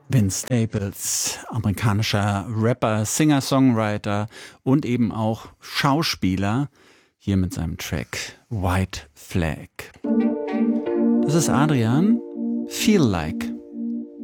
Vince Staples, amerikanischer Rapper, Singer-Songwriter und eben auch Schauspieler, hier mit seinem Track White Flag. Das ist Adrian, Feel Like.